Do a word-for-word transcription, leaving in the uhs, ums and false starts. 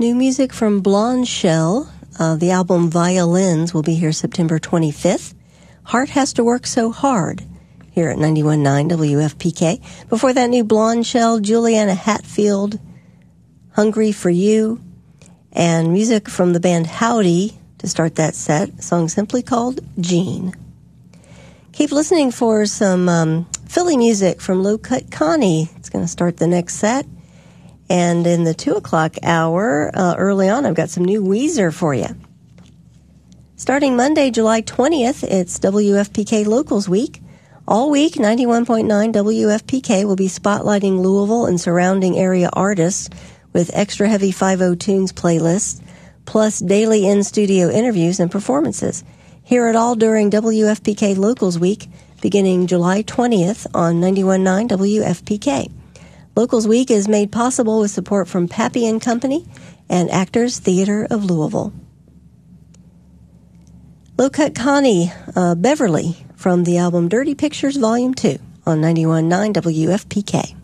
New music from Blonde Shell. Uh, the album Violins will be here September twenty-fifth. Heart Has to Work So Hard here at ninety-one point nine W F P K. Before that, new Blonde Shell, Juliana Hatfield, Hungry for You, and music from the band Howdy to start that set, a song simply called Jean. Keep listening for some um, Philly music from Low Cut Connie. It's going to start the next set. And in the two o'clock hour, uh, early on, I've got some new Weezer for you. Starting Monday, July twentieth, it's W F P K Locals Week. All week, ninety-one point nine W F P K will be spotlighting Louisville and surrounding area artists with extra heavy fifty tunes playlists, plus daily in-studio interviews and performances. Hear it all during W F P K Locals Week, beginning July twentieth on ninety-one point nine W F P K. Locals Week is made possible with support from Pappy and Company and Actors Theater of Louisville. Low Cut Connie, uh, Beverly, from the album Dirty Pictures Volume two on ninety-one point nine W F P K.